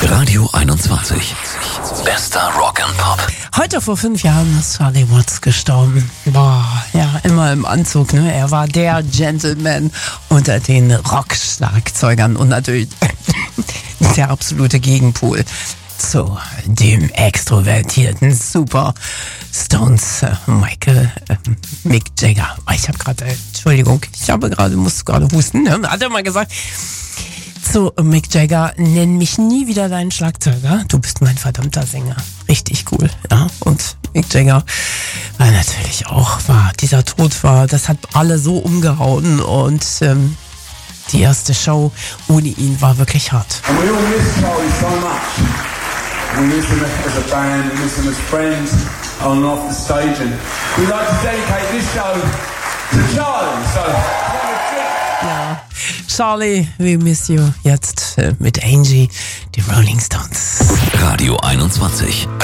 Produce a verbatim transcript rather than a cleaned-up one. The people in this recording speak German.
Radio einundzwanzig. Bester Rock and Pop. Heute vor fünf Jahren ist Charlie Watts gestorben. Boah, ja, immer im Anzug, ne? Er war der Gentleman unter den Rock-Schlagzeugern und natürlich der absolute Gegenpol zu dem extrovertierten Super Stones äh, Michael äh, Mick Jagger. Ich habe gerade, äh, Entschuldigung, ich habe gerade, musste gerade husten, ne? Hat er mal gesagt. Zu Mick Jagger, nenn mich nie wieder deinen Schlagzeuger. Du bist mein verdammter Sänger. Richtig cool, ja. Und Mick Jagger war natürlich auch, war, dieser Tod war, das hat alle so umgehauen und ähm, die erste Show ohne ihn war wirklich hart. And we all miss Charlie so much. We miss him as a band, we miss him as friends on and off the stage, and we'd like to dedicate this show to Charlie. So, ja, Charlie, we miss you. Jetzt äh, mit Angie, die Rolling Stones. Radio einundzwanzig.